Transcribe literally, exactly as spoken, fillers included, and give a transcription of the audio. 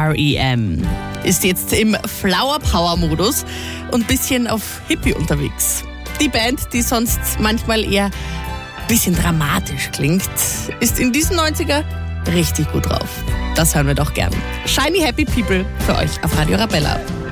R E M ist jetzt im Flower Power Modus und ein bisschen auf Hippie unterwegs. Die Band, die sonst manchmal eher ein bisschen dramatisch klingt, ist in diesen neunziger richtig gut drauf. Das hören wir doch gern. Shiny Happy People für euch auf Radio Arabella.